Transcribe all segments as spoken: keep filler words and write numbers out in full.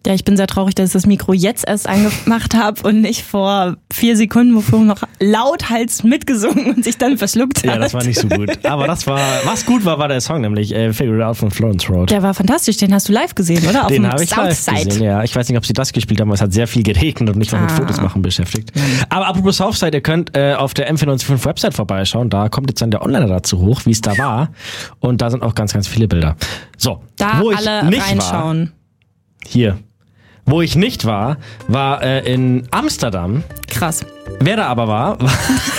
Ja, ich bin sehr traurig, dass ich das Mikro jetzt erst angemacht habe und nicht vor vier Sekunden, wovor noch lauthals mitgesungen und sich dann verschluckt hat. Ja, das war nicht so gut. Aber das war, was gut war, war der Song, nämlich äh, Figure It Out von Florence Road. Der war fantastisch, den hast du live gesehen, oder? Auf den dem habe ich live Southside. gesehen, ja. Ich weiß nicht, ob sie das gespielt haben, aber es hat sehr viel geregnet und mich noch mit Ah. Fotos machen beschäftigt. Mhm. Aber apropos Southside, ihr könnt äh, auf der M vier neun fünf Website vorbeischauen. Da kommt jetzt dann der Onliner dazu hoch, wie es da war. Und da sind auch ganz, ganz viele Bilder. So, Da wo alle ich nicht reinschauen. war, hier. Wo ich nicht war, war äh, in Amsterdam. Krass. Wer da aber war, war,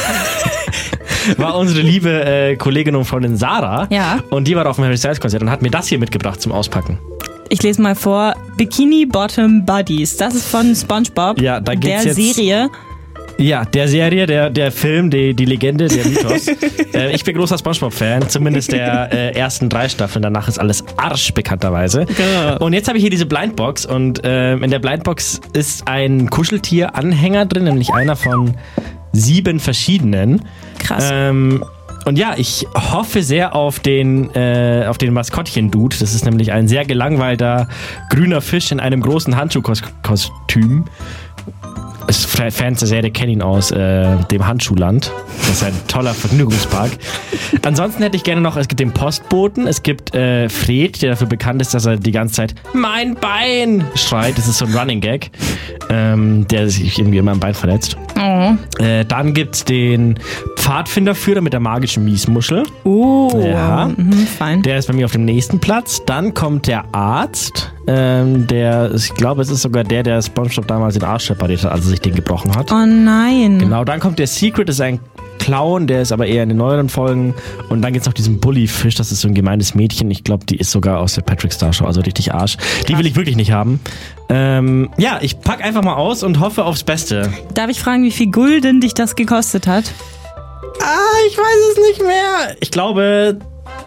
war unsere liebe äh, Kollegin und Freundin Sarah. Ja. Und die war auf dem Harry Styles Konzert und hat mir das hier mitgebracht zum Auspacken. Ich lese mal vor. Bikini Bottom Buddies. Das ist von SpongeBob. Ja, da geht's der jetzt- Serie. Ja, der Serie, der, der Film, die, die Legende, der Mythos. äh, ich bin großer Spongebob-Fan, zumindest der äh, ersten drei Staffeln. Danach ist alles Arsch, bekannterweise. Ja. Und jetzt habe ich hier diese Blindbox und äh, in der Blindbox ist ein Kuscheltier-Anhänger drin, nämlich einer von sieben verschiedenen. Krass. Ähm, und ja, ich hoffe sehr auf den, äh, auf den Maskottchen-Dude. Das ist nämlich ein sehr gelangweilter grüner Fisch in einem großen Handschuhkostüm. Fans der Serie kennen ihn aus äh, dem Handschuhland. Das ist ein toller Vergnügungspark. Ansonsten hätte ich gerne noch, es gibt den Postboten, es gibt äh, Fred, der dafür bekannt ist, dass er die ganze Zeit mein Bein schreit. Das ist so ein Running Gag, ähm, der sich irgendwie immer am Bein verletzt. Oh. Äh, dann gibt's den Pfadfinderführer mit der magischen Miesmuschel. Oh. Ja. Mhm, fein. Der ist bei mir auf dem nächsten Platz. Dann kommt der Arzt. Ähm, der, ich glaube, es ist sogar der, der SpongeBob damals den Arsch repariert hat, als er sich den gebrochen hat. Oh nein. Genau, dann kommt der Secret, das ist ein Clown, der ist aber eher in den neueren Folgen. Und dann gibt's noch diesen Bullyfisch, das ist so ein gemeines Mädchen. Ich glaube, die ist sogar aus der Patrick Star Show, also richtig Arsch. Die will ich wirklich nicht haben. Ähm, ja, ich pack einfach mal aus und hoffe aufs Beste. Darf ich fragen, wie viel Gulden dich das gekostet hat? Ah, ich weiß es nicht mehr. Ich glaube,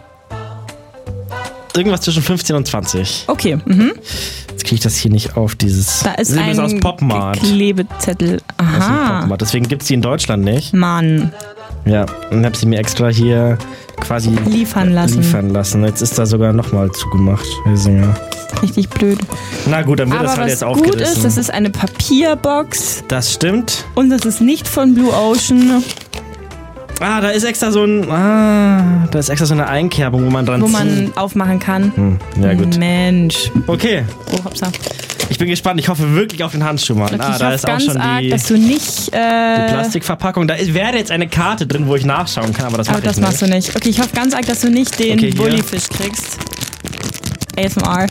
irgendwas zwischen fünfzehn und zwanzig. Okay. Mhm. Jetzt kriege ich das hier nicht auf, dieses... Da ist das ein aus Popmart. Klebezettel. Aus dem Aha. Popmart. Deswegen gibt's die in Deutschland nicht. Mann. Ja, und hab sie mir extra hier quasi Liefern lassen. liefern lassen. Jetzt ist da sogar nochmal zugemacht, Herr Singer. Richtig blöd. Na gut, dann wird Aber das halt was jetzt gut aufgerissen. ist, das ist eine Papierbox Das stimmt. und das ist nicht von Blue Ocean, Ah, da ist extra so ein... Ah, da ist extra so eine Einkerbung, wo man dran wo zieht. man aufmachen kann. Hm, ja gut. Mensch. Okay, Oh, hoppsa. ich bin gespannt. Ich hoffe wirklich auf den Handschuh, Mann. Okay, ah, ich da hoffe ist auch ganz schon arg, die, dass du nicht... die Äh, Plastikverpackung. Da ist, wäre jetzt eine Karte drin, wo ich nachschauen kann, aber das aber mache ich das nicht. machst du nicht. Okay, ich hoffe ganz arg, dass du nicht den Okay, hier. Bullyfisch kriegst. A S M R.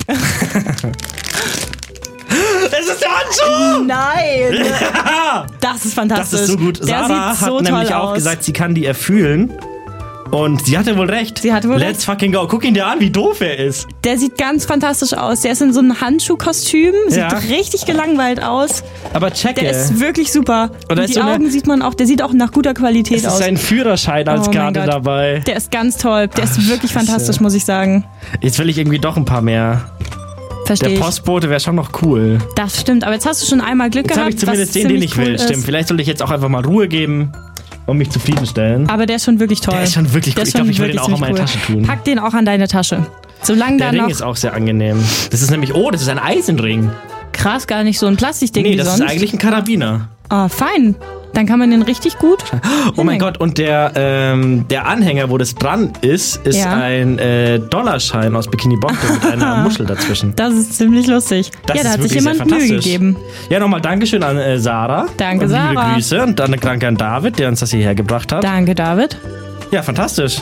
Es ist der Handschuh! Nein! Ja! Das ist fantastisch. Das ist so gut. Der Sarah sieht so hat nämlich toll auch aus. gesagt, sie kann die erfühlen. Und sie hatte wohl recht. Sie hatte wohl Let's fucking go. Guck ihn dir an, wie doof er ist. Der sieht ganz fantastisch aus. Der ist in so einem Handschuhkostüm, sieht Ja. richtig gelangweilt aus. Aber checke. Der ist wirklich super. Oder Und ist die so eine- Augen sieht man auch, der sieht auch nach guter Qualität Es ist aus. sein Führerschein als Oh mein Karte Gott. dabei. Der ist ganz toll. Der ist Ach, wirklich Scheiße. fantastisch, muss ich sagen. Jetzt will ich irgendwie doch ein paar mehr. Verstehe Der ich. Postbote wäre schon noch cool. Das stimmt, aber jetzt hast du schon einmal Glück Jetzt gehabt. habe ich zumindest was den, den ziemlich ich will. cool ist. Stimmt. Vielleicht sollte ich jetzt auch einfach mal Ruhe geben und mich zufriedenstellen. Aber der ist schon wirklich toll. Der ist schon wirklich Der cool. ist Ich glaube, schon ich will den wirklich auch in meine ziemlich Tasche tun. Pack den auch an deine Tasche. Solange Der da Ring noch... ist auch sehr angenehm. Das ist nämlich, oh, das ist ein Eisenring. Krass, gar nicht so ein Plastikding Nee, wie das sonst. ist eigentlich ein Karabiner. Oh, fein. Dann kann man den richtig gut... Oh mein Gott, und der, ähm, der Anhänger, wo das dran ist, ist Ja. ein äh, Dollarschein aus Bikini Bottom mit einer Muschel dazwischen. Das ist ziemlich lustig. Das ja, da ist hat sich wirklich sehr jemand Mühe fantastisch. gegeben. Ja, nochmal Dankeschön an äh, Sarah. Danke, und liebe Sarah. Grüße und dann danke an David, der uns das hierher gebracht hat. Danke, David. Ja, fantastisch.